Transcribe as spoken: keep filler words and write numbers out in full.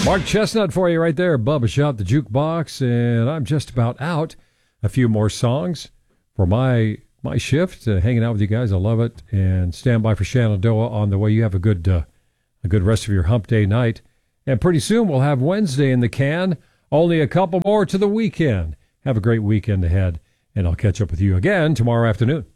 Mark Chestnut for you right there. Bubba Shop, the jukebox, and I'm just about out. A few more songs for my my shift. Uh, hanging out with you guys, I love it. And stand by for Shenandoah on the way. You have a good uh, a good rest of your hump day night. And pretty soon we'll have Wednesday in the can. Only a couple more to the weekend. Have a great weekend ahead, and I'll catch up with you again tomorrow afternoon.